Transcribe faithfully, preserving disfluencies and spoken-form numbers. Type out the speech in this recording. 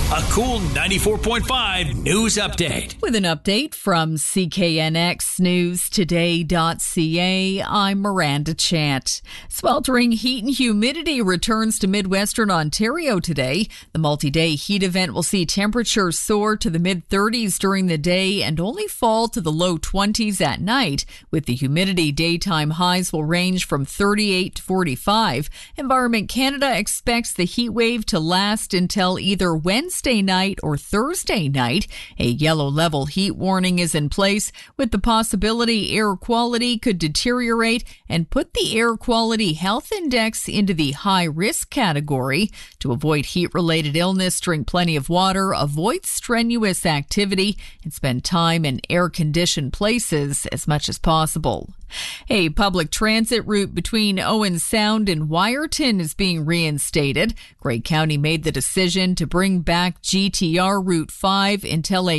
A cool ninety-four point five news update. With an update from C K N X News Today dot C A, I'm Miranda Chant. Sweltering heat and humidity returns to Midwestern Ontario today. The multi-day heat event will see temperatures soar to the mid-thirties during the day and only fall to the low twenties at night. With the humidity, daytime highs will range from thirty-eight to forty-five. Environment Canada expects the heat wave to last until either Wednesday night or Thursday night. A yellow level heat warning is in place, with the possibility air quality could deteriorate and put the Air Quality Health Index into the high risk category. To avoid heat-related illness, drink plenty of water, avoid strenuous activity, and spend time in air-conditioned places as much as possible. A public transit route between Owen Sound and Wyerton is being reinstated. Grey County made the decision to bring back G T R Route five until a